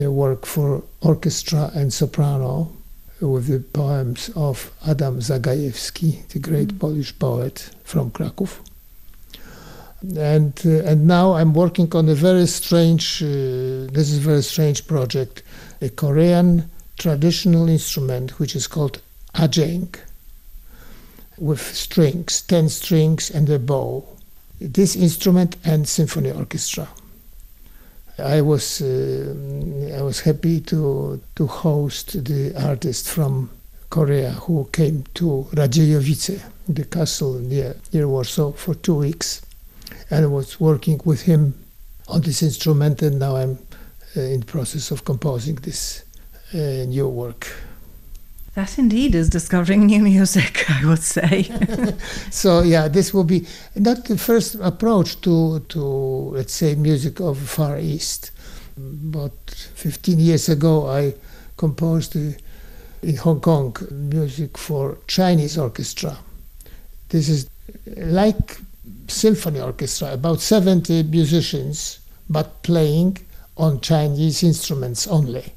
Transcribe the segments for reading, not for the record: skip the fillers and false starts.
a work for orchestra and soprano with the poems of Adam Zagajewski, the great Polish poet from Kraków. And now I'm working on a very strange, this is a very strange project, a Korean traditional instrument which is called ajeng, with strings, 10 strings and a bow. This instrument and symphony orchestra. I was happy to host the artist from Korea who came to Radziejowice, the castle near Warsaw, for 2 weeks. And I was working with him on this instrument, and now I'm in the process of composing this new work. That indeed is discovering new music, I would say. So yeah, this will be not the first approach to let's say music of Far East. But 15 years ago I composed in Hong Kong music for Chinese orchestra. This is like symphony orchestra, about 70 musicians, but playing on Chinese instruments only.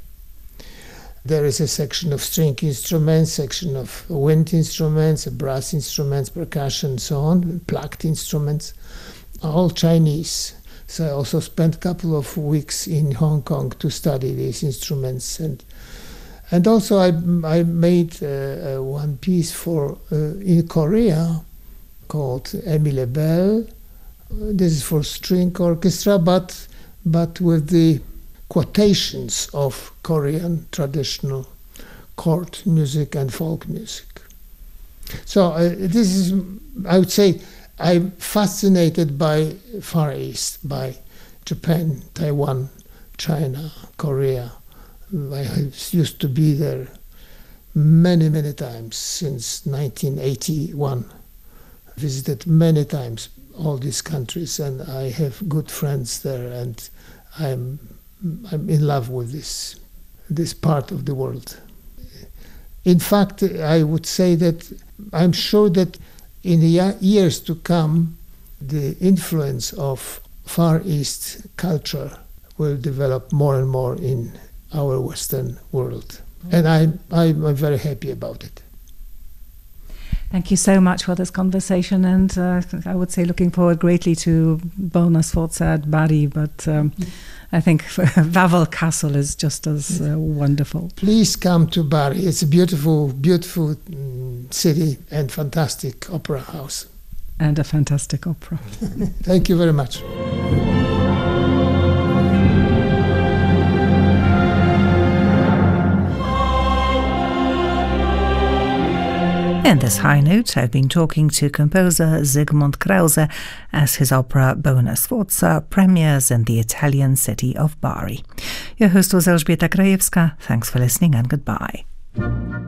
There is a section of string instruments, section of wind instruments, brass instruments, percussion, and so on, plucked instruments, all Chinese. So I also spent a couple of weeks in Hong Kong to study these instruments, and also I made one piece for in Korea called Emile Bell. This is for string orchestra, but with the quotations of Korean traditional court music and folk music. So this is, I would say, I'm fascinated by Far East, by Japan, Taiwan, China, Korea. I used to be there many, many times since 1981. Visited many times all these countries, and I have good friends there, and I'm in love with this part of the world. In fact, I would say that I'm sure that in the years to come, the influence of Far East culture will develop more and more in our Western world. And I'm very happy about it. Thank you so much for this conversation, and I would say looking forward greatly to Bona Sforza at Bari, but I think Wawel Castle is just as wonderful. Please come to Bari. It's a beautiful, beautiful city and fantastic opera house. And a fantastic opera. Thank you very much. In this high note, I've been talking to composer Zygmunt Krause as his opera Bona Sforza premieres in the Italian city of Bari. Your host was Elżbieta Krajewska. Thanks for listening and goodbye.